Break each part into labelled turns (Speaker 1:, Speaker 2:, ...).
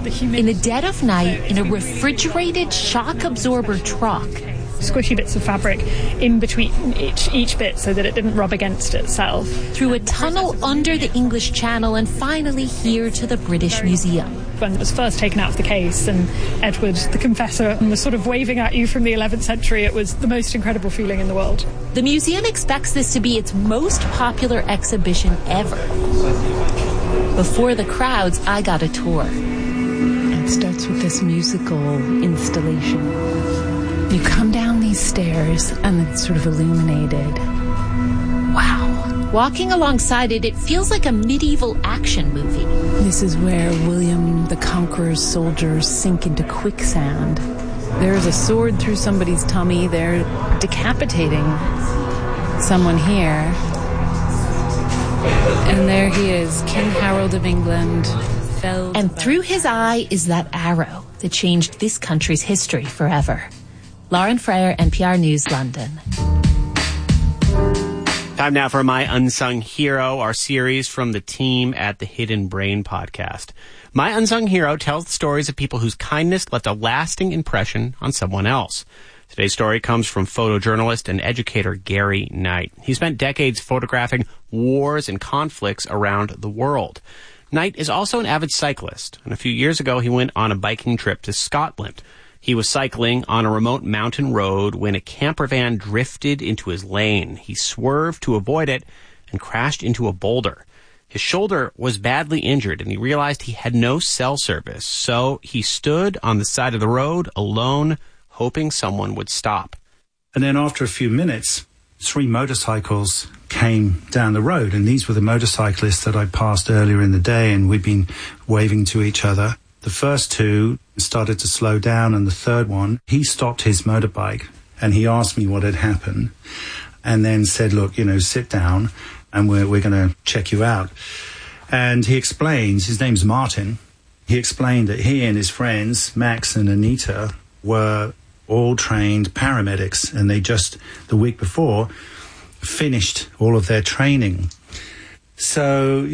Speaker 1: In the dead of night, in a refrigerated shock absorber truck,
Speaker 2: squishy bits of fabric in between each bit so that it didn't rub against itself.
Speaker 1: Through a tunnel under the English Channel and finally here to the British Museum.
Speaker 2: When it was first taken out of the case and Edward, the confessor, was sort of waving at you from the 11th century, it was the most incredible feeling in the world.
Speaker 1: The museum expects this to be its most popular exhibition ever. Before the crowds, I got a tour.
Speaker 3: It starts with this musical installation. You come down these stairs and it's sort of illuminated. Wow.
Speaker 1: Walking alongside it, it feels like a medieval action movie.
Speaker 3: This is where William the Conqueror's soldiers sink into quicksand. There's a sword through somebody's tummy. They're decapitating someone here. And there he is, King Harold of England.
Speaker 1: And through his eye is that arrow that changed this country's history forever. Lauren Freyer, NPR News, London.
Speaker 4: Time now for My Unsung Hero, our series from the team at the Hidden Brain podcast. My Unsung Hero tells the stories of people whose kindness left a lasting impression on someone else. Today's story comes from photojournalist and educator Gary Knight. He spent decades photographing wars and conflicts around the world. Knight is also an avid cyclist, and a few years ago he went on a biking trip to Scotland. He was cycling on a remote mountain road when a camper van drifted into his lane. He swerved to avoid it and crashed into a boulder. His shoulder was badly injured, and he realized he had no cell service, so he stood on the side of the road alone, hoping someone would stop.
Speaker 5: And then after a few minutes, 3 motorcycles came down the road, and these were the motorcyclists that I passed earlier in the day, and we'd been waving to each other. The first 2 started to slow down, and the third one, he stopped his motorbike, and he asked me what had happened, and then said, look, sit down, and we're going to check you out. And he explains, his name's Martin, he explained that he and his friends, Max and Anita, were all trained paramedics, and they just, the week before, finished all of their training. So,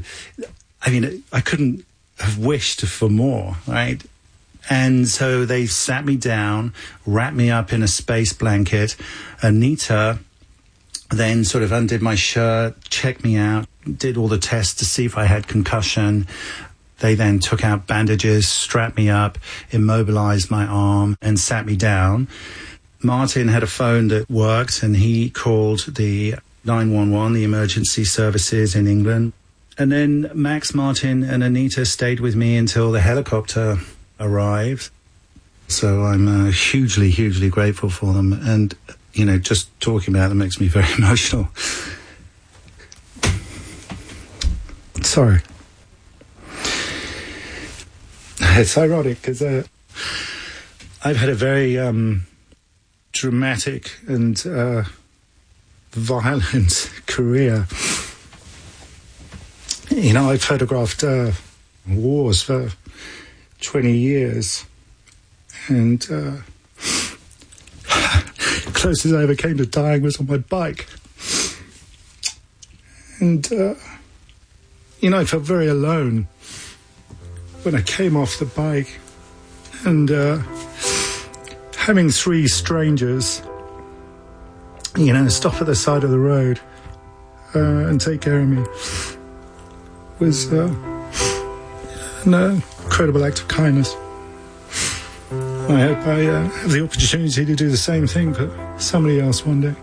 Speaker 5: I couldn't have wished for more, right? And so they sat me down, wrapped me up in a space blanket. Anita then sort of undid my shirt, checked me out, did all the tests to see if I had concussion. They then took out bandages, strapped me up, immobilized my arm, and sat me down. Martin had a phone that worked, and he called the 911, the emergency services in England. And then Max, Martin, and Anita stayed with me until the helicopter arrived. So I'm hugely, hugely grateful for them. And, just talking about them makes me very emotional. Sorry. It's ironic because I've had a very dramatic and violent career. I photographed wars for 20 years, and closest I ever came to dying was on my bike. And, I felt very alone when I came off the bike, and having 3 strangers, stop at the side of the road and take care of me was an incredible act of kindness. I hope I have the opportunity to do the same thing for somebody else one day.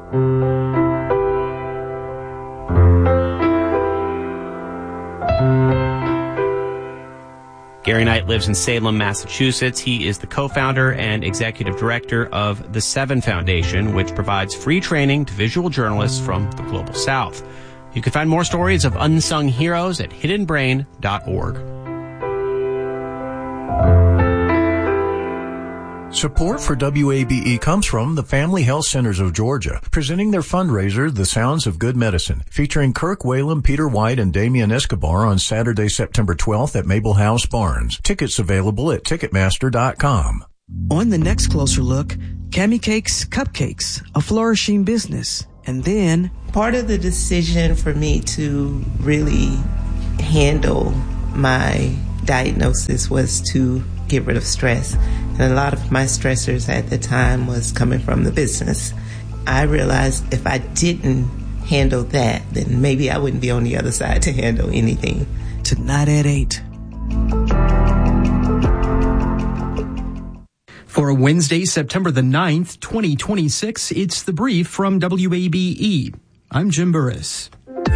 Speaker 4: Gary Knight lives in Salem, Massachusetts. He is the co-founder and executive director of the Seven Foundation, which provides free training to visual journalists from the Global South. You can find more stories of unsung heroes at hiddenbrain.org.
Speaker 6: Support for WABE comes from the Family Health Centers of Georgia, presenting their fundraiser, The Sounds of Good Medicine, featuring Kirk Whalum, Peter White, and Damian Escobar on Saturday, September 12th at Mabel House Barnes. Tickets available at Ticketmaster.com.
Speaker 7: On the next closer look, Cami Cakes Cupcakes, a flourishing business. And then
Speaker 8: part of the decision for me to really handle my diagnosis was to get rid of stress. And a lot of my stressors at the time was coming from the business. I realized if I didn't handle that, then maybe I wouldn't be on the other side to handle anything.
Speaker 7: Tonight at 8.
Speaker 9: For Wednesday, September the 9th, 2026, it's The Brief from WABE. I'm Jim Burris.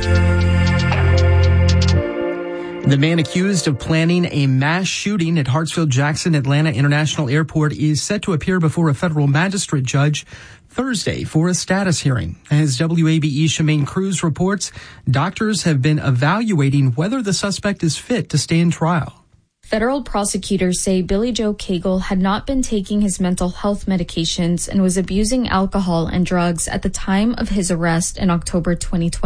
Speaker 9: The man accused of planning a mass shooting at Hartsfield-Jackson Atlanta International Airport is set to appear before a federal magistrate judge Thursday for a status hearing. As WABE's Shemaine Cruz reports, doctors have been evaluating whether the suspect is fit to stand trial.
Speaker 10: Federal prosecutors say Billy Joe Cagle had not been taking his mental health medications and was abusing alcohol and drugs at the time of his arrest in October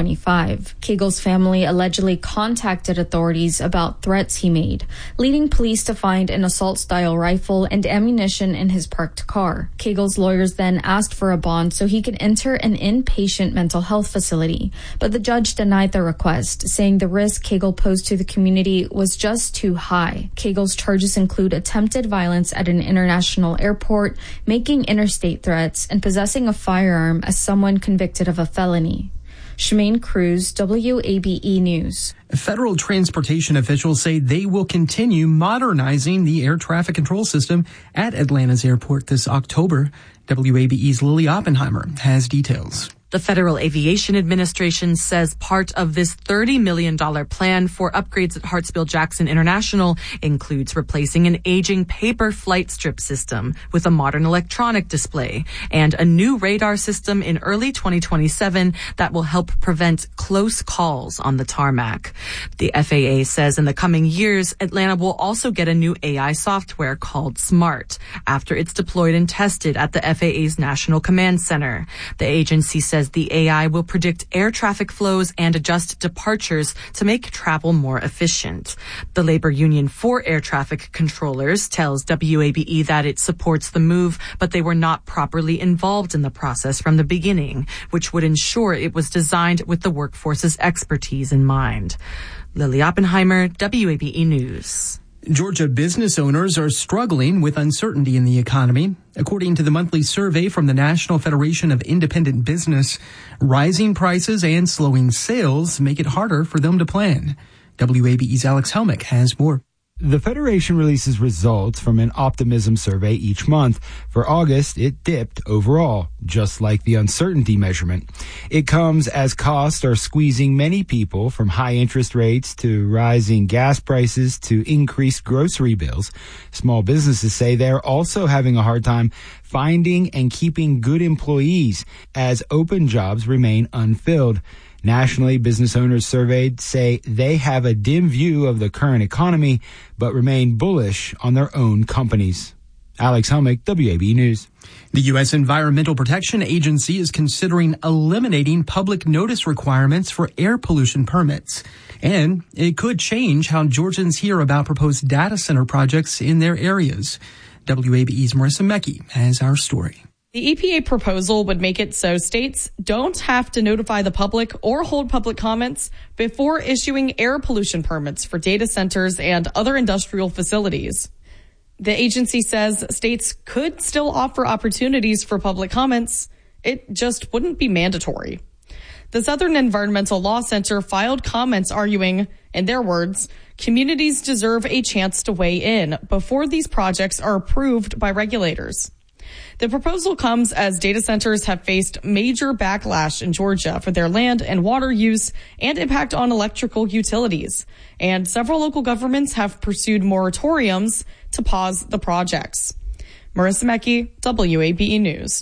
Speaker 10: 2025. Cagle's family allegedly contacted authorities about threats he made, leading police to find an assault-style rifle and ammunition in his parked car. Cagle's lawyers then asked for a bond so he could enter an inpatient mental health facility, but the judge denied the request, saying the risk Cagle posed to the community was just too high. Cagle's charges include attempted violence at an international airport, making interstate threats, and possessing a firearm as someone convicted of a felony. Shemaine Cruz, WABE News.
Speaker 9: Federal transportation officials say they will continue modernizing the air traffic control system at Atlanta's airport this October. WABE's Lily Oppenheimer has details.
Speaker 11: The Federal Aviation Administration says part of this $30 million plan for upgrades at Hartsfield-Jackson International includes replacing an aging paper flight strip system with a modern electronic display and a new radar system in early 2027 that will help prevent close calls on the tarmac. The FAA says in the coming years, Atlanta will also get a new AI software called SMART after it's deployed and tested at the FAA's National Command Center. The agency says the AI will predict air traffic flows and adjust departures to make travel more efficient. The labor union for air traffic controllers tells WABE that it supports the move, but they were not properly involved in the process from the beginning, which would ensure it was designed with the workforce's expertise in mind. Lily Oppenheimer, WABE News.
Speaker 9: Georgia business owners are struggling with uncertainty in the economy. According to the monthly survey from the National Federation of Independent Business, rising prices and slowing sales make it harder for them to plan. WABE's Alex Helmick has more.
Speaker 12: The Federation releases results from an optimism survey each month. For August, it dipped overall, just like the uncertainty measurement. It comes as costs are squeezing many people, from high interest rates to rising gas prices to increased grocery bills. Small businesses say they're also having a hard time finding and keeping good employees as open jobs remain unfilled. Nationally, business owners surveyed say they have a dim view of the current economy, but remain bullish on their own companies. Alex Helmick, WABE News.
Speaker 9: The U.S. Environmental Protection Agency is considering eliminating public notice requirements for air pollution permits. And it could change how Georgians hear about proposed data center projects in their areas. WABE's Marissa Mecki has our story.
Speaker 13: The EPA proposal would make it so states don't have to notify the public or hold public comments before issuing air pollution permits for data centers and other industrial facilities. The agency says states could still offer opportunities for public comments. It just wouldn't be mandatory. The Southern Environmental Law Center filed comments arguing, in their words, communities deserve a chance to weigh in before these projects are approved by regulators. The proposal comes as data centers have faced major backlash in Georgia for their land and water use and impact on electrical utilities. And several local governments have pursued moratoriums to pause the projects. Marissa Mecki, WABE News.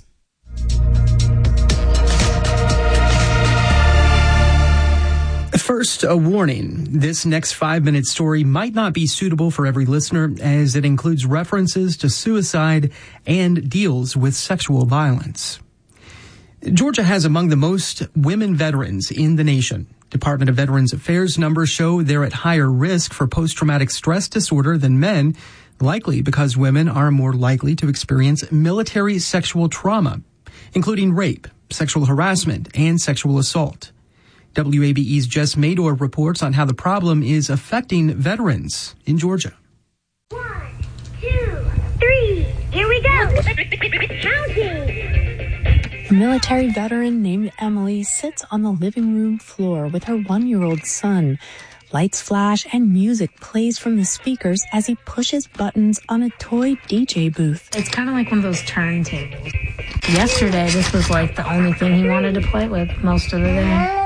Speaker 9: First, a warning. This next 5-minute story might not be suitable for every listener, as it includes references to suicide and deals with sexual violence. Georgia has among the most women veterans in the nation. Department of Veterans Affairs numbers show they're at higher risk for post-traumatic stress disorder than men, likely because women are more likely to experience military sexual trauma, including rape, sexual harassment, and sexual assault. WABE's Jess Mador reports on how the problem is affecting veterans in Georgia.
Speaker 14: 1, 2, 3, here we go. Counting.
Speaker 15: A military veteran named Emily sits on the living room floor with her 1-year-old son. Lights flash and music plays from the speakers as he pushes buttons on a toy DJ booth.
Speaker 16: It's kind of like one of those turntables. Yesterday, this was like the only thing he wanted to play with most of the day.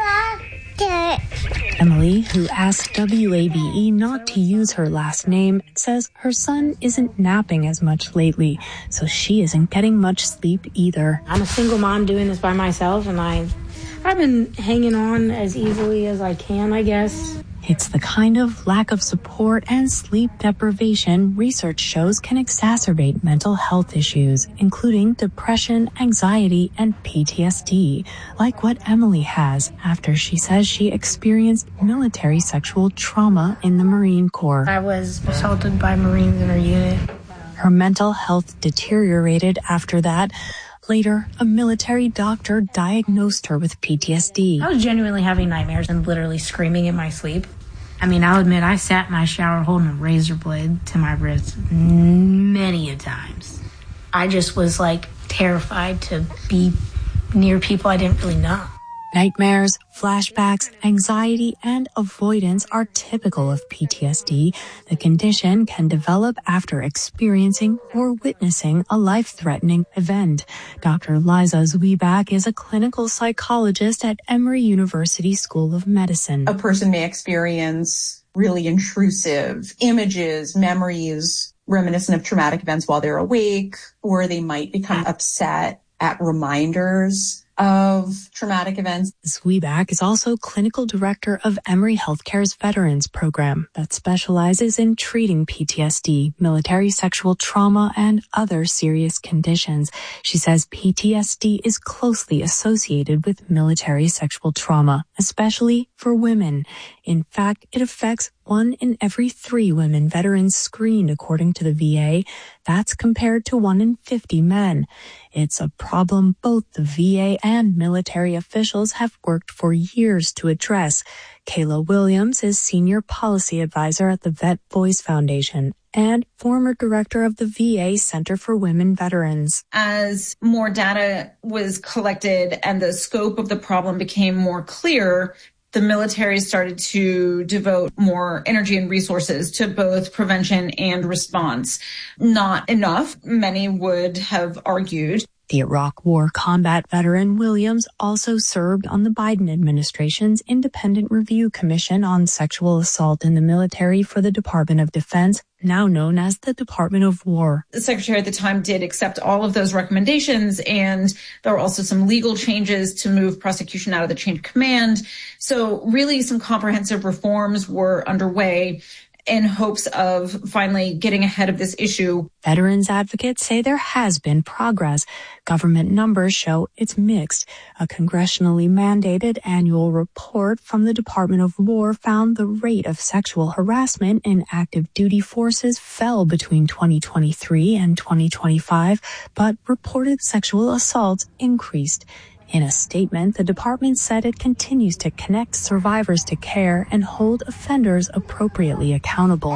Speaker 15: Emily, who asked WABE not to use her last name, says her son isn't napping as much lately, so she isn't getting much sleep either.
Speaker 16: I'm a single mom doing this by myself, and I've been hanging on as easily as I can, I guess.
Speaker 15: It's the kind of lack of support and sleep deprivation research shows can exacerbate mental health issues, including depression, anxiety, and PTSD, like what Emily has after she says she experienced military sexual trauma in the Marine Corps.
Speaker 16: I was assaulted by Marines in her unit.
Speaker 15: Her mental health deteriorated after that. Later, a military doctor diagnosed her with PTSD.
Speaker 16: I was genuinely having nightmares and literally screaming in my sleep. I mean, I'll admit I sat in my shower holding a razor blade to my wrist many a times. I just was like terrified to be near people I didn't really know.
Speaker 15: Nightmares, flashbacks, anxiety, and avoidance are typical of PTSD. The condition can develop after experiencing or witnessing a life-threatening event. Dr. Liza Zwiebach is a clinical psychologist at Emory University School of Medicine.
Speaker 17: A person may experience really intrusive images, memories, reminiscent of traumatic events while they're awake, or they might become upset at reminders of traumatic events.
Speaker 15: Zwiebach is also clinical director of Emory Healthcare's Veterans Program that specializes in treating PTSD, military sexual trauma, and other serious conditions. She says PTSD is closely associated with military sexual trauma, especially for women. In fact, it affects 1 in every 3 women veterans screened, according to the VA. That's compared to 1 in 50 men. It's a problem both the VA and military officials have worked for years to address. Kayla Williams is senior policy advisor at the Vet Voice Foundation and former director of the VA Center for Women Veterans.
Speaker 18: As more data was collected and the scope of the problem became more clear, the military started to devote more energy and resources to both prevention and response. Not enough, many would have argued.
Speaker 15: The Iraq War combat veteran Williams also served on the Biden administration's Independent Review Commission on Sexual Assault in the Military for the Department of Defense, now known as the Department of War.
Speaker 18: The secretary at the time did accept all of those recommendations, and there were also some legal changes to move prosecution out of the chain of command. So really some comprehensive reforms were underway in hopes of finally getting ahead of this issue.
Speaker 15: Veterans advocates say there has been progress. Government numbers show it's mixed. A congressionally mandated annual report from the Department of War found the rate of sexual harassment in active duty forces fell between 2023 and 2025, but reported sexual assaults increased. In a statement, the department said it continues to connect survivors to care and hold offenders appropriately accountable.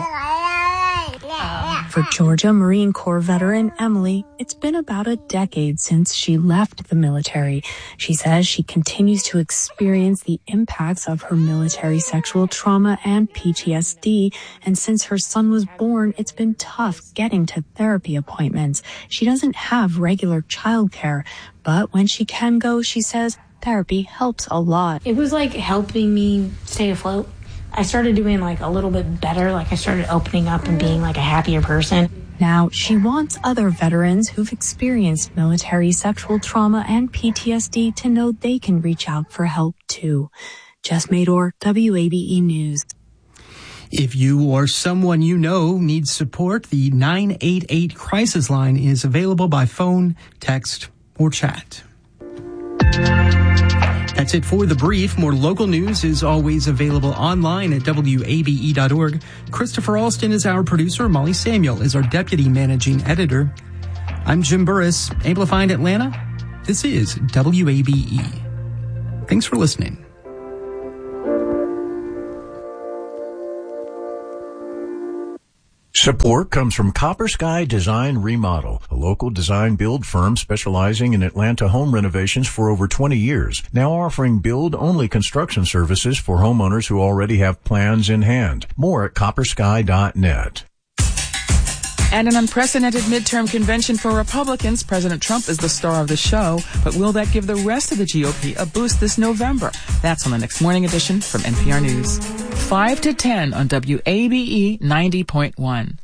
Speaker 15: For Georgia Marine Corps veteran Emily, it's been about a decade since she left the military. She says she continues to experience the impacts of her military sexual trauma and PTSD, and since her son was born, it's been tough getting to therapy appointments. She doesn't have regular childcare, but when she can go, she says therapy helps a lot.
Speaker 16: It was like helping me stay afloat. I started doing like a little bit better. Like I started opening up and being like a happier person.
Speaker 15: Now, she wants other veterans who've experienced military sexual trauma and PTSD to know they can reach out for help too. Jess Mador, WABE News.
Speaker 9: If you or someone you know needs support, the 988 crisis line is available by phone, text, or chat. That's it for The Brief. More local news is always available online at WABE.org. Christopher Alston is our producer. Molly Samuel is our deputy managing editor. I'm Jim Burris, amplifying Atlanta. This is WABE. Thanks for listening.
Speaker 6: Support comes from Copper Sky Design Remodel, a local design build firm specializing in Atlanta home renovations for over 20 years, now offering build-only construction services for homeowners who already have plans in hand. More at coppersky.net.
Speaker 19: At an unprecedented midterm convention for Republicans, President Trump is the star of the show, but will that give the rest of the GOP a boost this November? That's on the next morning edition from NPR News. 5 to 10 on WABE 90.1.